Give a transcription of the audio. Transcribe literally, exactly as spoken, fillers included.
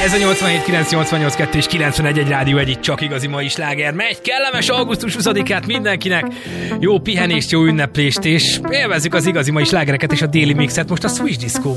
Ez a nyolcvanhét kilenc nyolcvannyolc kettő és kilencvenegy egy Rádió egy, itt csak igazi mai sláger megy. Kellemes augusztus huszadikát mindenkinek, jó pihenést, jó ünneplést, és élvezzük az igazi mai slágereket és a déli mixet. Most a Switch Disco